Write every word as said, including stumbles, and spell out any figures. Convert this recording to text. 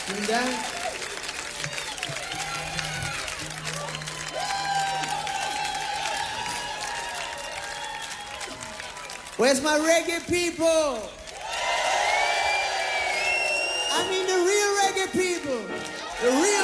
Trinidad. Where's my reggae people? I mean the real reggae people. The real